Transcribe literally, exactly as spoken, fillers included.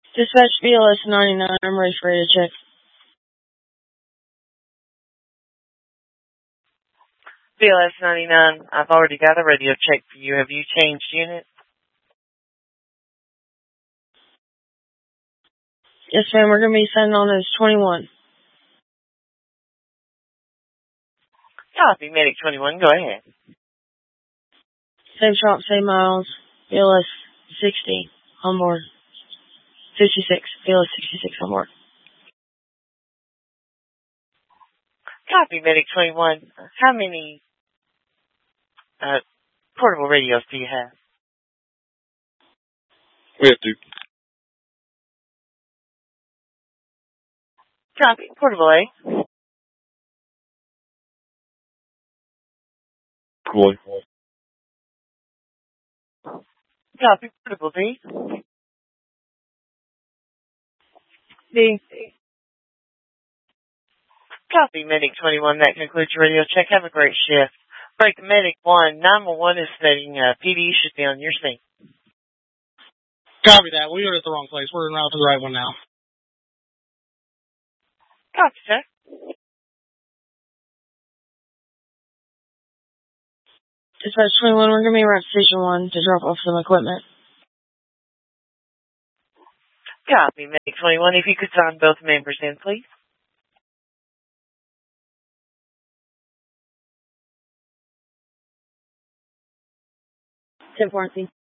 Dispatch B L S ninety-nine, I'm ready for you to check. B L S ninety-nine, I've already got a radio check for you. Have you changed units? Yes, ma'am, we're going to be sending on those twenty-one. Copy, Medic twenty-one, go ahead. Same shop, same miles. B L S sixty, on board. fifty-six, B L S sixty-six on board. Copy, Medic twenty-one. How many uh, portable radios do you have? We have two. Copy, portable A. Cool. Copy, portable B. D. Copy, Medic twenty-one. That concludes your radio check. Have a great shift. Break Medic one. nine one one is stating uh, P D should be on your scene. Copy that. We are at the wrong place. We're en route to the right one now. Copy, sir. Dispatch twenty-one, we're going to be around Station one to drop off some equipment. Copy, Medic twenty-one. If you could sign both members in, please. ten fourteen.